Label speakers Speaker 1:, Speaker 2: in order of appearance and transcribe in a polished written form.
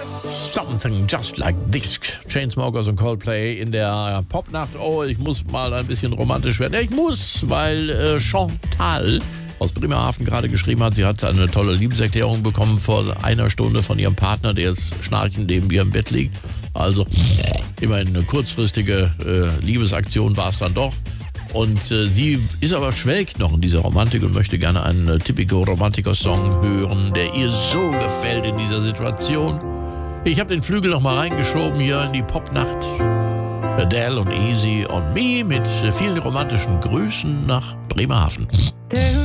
Speaker 1: Something Just Like This. Chainsmokers und Coldplay in der Popnacht. Oh, ich muss mal ein bisschen romantisch werden. Ja, ich muss, weil Chantal aus Bremerhaven gerade geschrieben hat, sie hat eine tolle Liebeserklärung bekommen vor einer Stunde von ihrem Partner, der jetzt schnarchend neben ihr im Bett liegt. Also immerhin eine kurzfristige Liebesaktion war es dann doch. Und sie ist aber schwelgt noch in dieser Romantik und möchte gerne einen typico Romantiker-Song hören, der ihr so gefällt in dieser Situation. Ich habe den Flügel noch mal reingeschoben hier in die Popnacht. Adele und Easy on Me mit vielen romantischen Grüßen nach Bremerhaven.